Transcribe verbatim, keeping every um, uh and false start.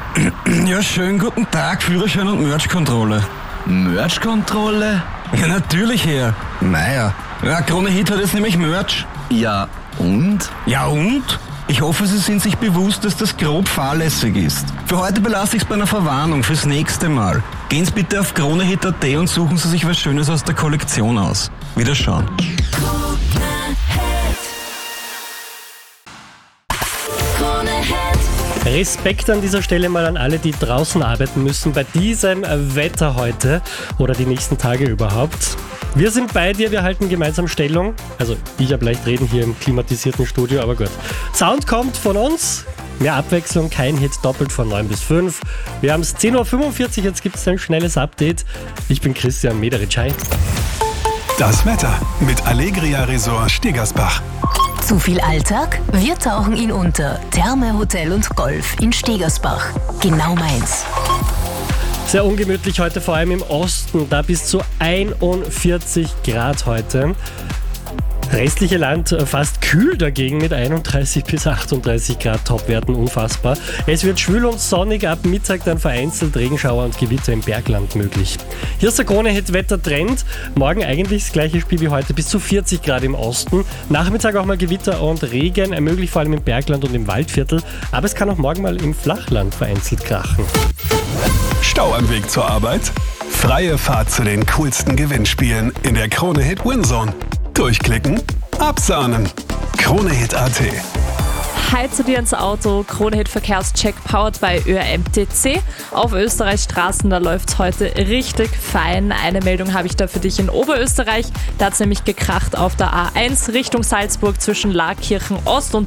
Ja, schönen guten Tag, Führerschein und Merch-Kontrolle. Merch-Kontrolle? Ja, natürlich, Herr. Meier. Ja, Krone Hit hat jetzt nämlich Merch. Ja, und? Ja, und? Ich hoffe, Sie sind sich bewusst, dass das grob fahrlässig ist. Für heute belasse ich es bei einer Verwarnung fürs nächste Mal. Gehen Sie bitte auf kronehit punkt at und suchen Sie sich was Schönes aus der Kollektion aus. Wiederschauen. Respekt an dieser Stelle mal an alle, die draußen arbeiten müssen bei diesem Wetter heute oder die nächsten Tage überhaupt. Wir sind bei dir, wir halten gemeinsam Stellung. Also ich habe leicht reden hier im klimatisierten Studio, aber gut. Sound kommt von uns. Mehr Abwechslung, kein Hit, doppelt von neun bis fünf. Wir haben es zehn Uhr fünfundvierzig, jetzt gibt es ein schnelles Update. Ich bin Christian Mederitsch. Das Wetter mit Allegria Resort Stegersbach. Zu viel Alltag? Wir tauchen ihn unter. Therme, Hotel und Golf in Stegersbach. Genau meins. Sehr ungemütlich heute, vor allem im Osten. Da bis zu einundvierzig Grad heute. Restliche Land fast kühl dagegen mit einunddreißig bis achtunddreißig Grad Topwerten, unfassbar. Es wird schwül und sonnig, ab Mittag dann vereinzelt Regenschauer und Gewitter im Bergland möglich. Hier ist der Krone-Hit-Wettertrend. Morgen eigentlich das gleiche Spiel wie heute, bis zu vierzig Grad im Osten. Nachmittag auch mal Gewitter und Regen, möglich vor allem im Bergland und im Waldviertel. Aber es kann auch morgen mal im Flachland vereinzelt krachen. Stau am Weg zur Arbeit? Freie Fahrt zu den coolsten Gewinnspielen in der Krone-Hit Winzone. Durchklicken, absahnen. Kronehit punkt at. Hi zu dir ins Auto. Krone-Hit Verkehrscheck powered by Ö R M T C. Auf Österreichs Straßen, da läuft's heute richtig fein. Eine Meldung habe ich da für dich in Oberösterreich. Da hat's nämlich gekracht auf der A eins Richtung Salzburg zwischen Laakirchen Ost und